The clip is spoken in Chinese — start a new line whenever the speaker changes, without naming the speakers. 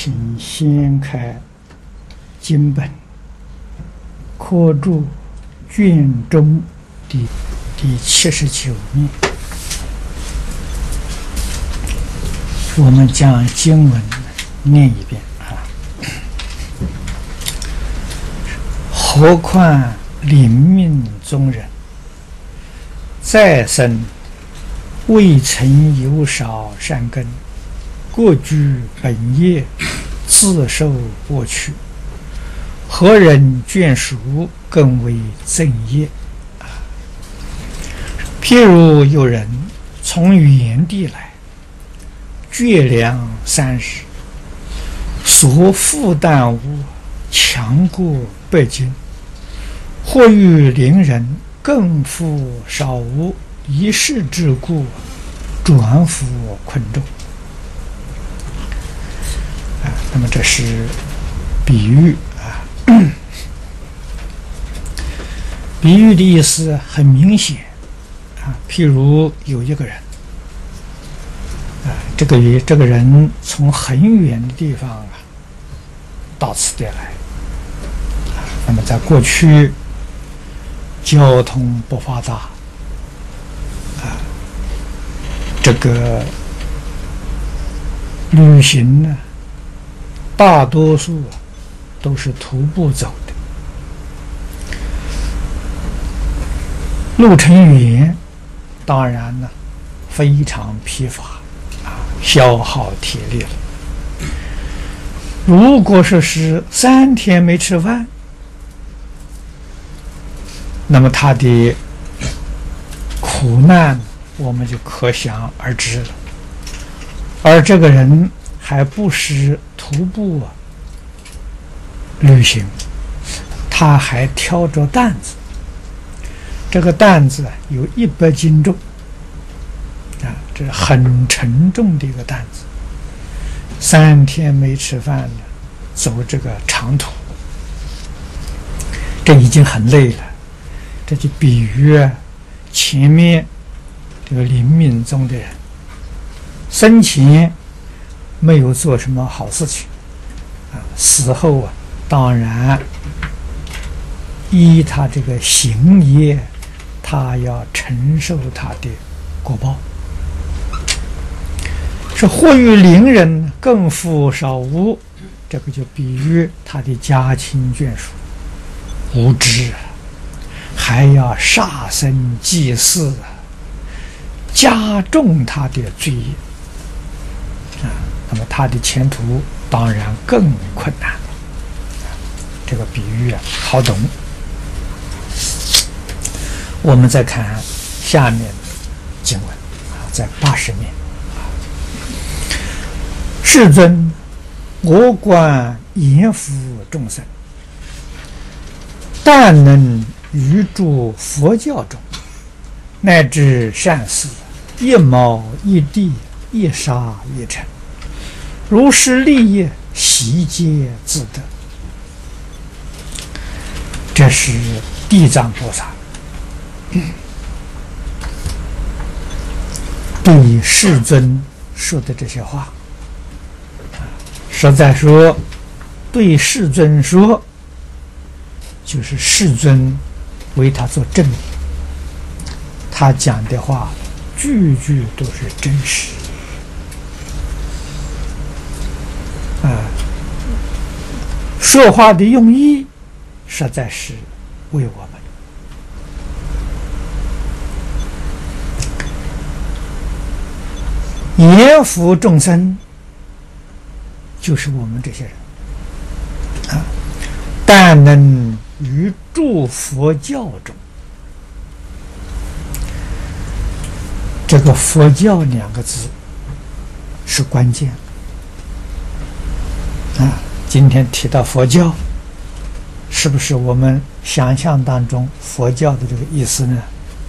请掀开经本，科注卷中的第79面。我们将经文念一遍啊。何况临命中人，再生未曾有少善根，过居本业，自受过去。何人眷属，更为正业譬如有人从远地来，倔粮30，所负担物强过100斤，或遇邻人更负少无，一事之故，转负困重。那么这是比喻啊，比喻的意思很明显啊。譬如有一个人啊，这个人从很远的地方啊到此地来啊。那么在过去交通不发达啊，这个旅行呢，大多数都是徒步走的，路程远，当然呢非常疲乏啊，消耗体力了。如果说是3天没吃饭，那么他的苦难我们就可想而知了。而这个人还不是徒步旅行，他还挑着担子，这个担子有100斤重啊，这是很沉重的一个担子。3天没吃饭了，走这个长途，这已经很累了。这就比喻前面这个临命中的人，生前没有做什么好事情啊，死后啊，当然依他这个行业，他要承受他的果报。是或遇邻人更负少无，这个就比喻他的家亲眷属无知，还要杀生祭祀，加重他的罪业啊。那么他的前途当然更困难。这个比喻好懂。我们再看下面的经文啊，在80面。世尊，我观严福众生，但能于诸佛教中，乃至善事，一毛一地，一沙一尘，如是利益，悉皆自得。这是地藏菩萨对世尊说的这些话。实在说，对世尊说，就是世尊为他做证明，他讲的话句句都是真实啊。说话的用意实在是为我们严福众生，就是我们这些人啊，但能于诸佛教中，这个佛教2个字是关键啊。今天提到佛教，是不是我们想象当中佛教的这个意思呢？